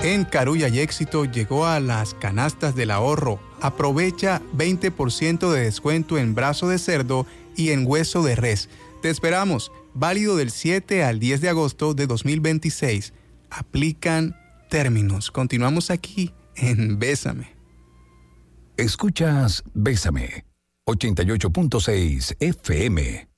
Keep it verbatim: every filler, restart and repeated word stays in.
En Carulla y Éxito llegó a las canastas del ahorro. Aprovecha veinte por ciento de descuento en brazo de cerdo y en hueso de res. Te esperamos. Válido del siete al diez de agosto de dos mil veintiséis. Aplican términos. Continuamos aquí en Bésame. Escuchas Bésame, ochenta y ocho punto seis F M.